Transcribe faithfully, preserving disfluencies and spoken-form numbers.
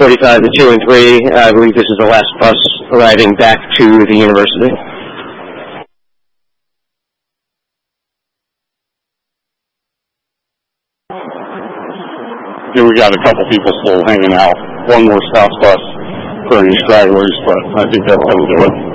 forty-five to two and three. I believe this is the last bus arriving back to the university. Here we got a couple people still hanging out. One more South bus for any stragglers, but I think that's going to do it.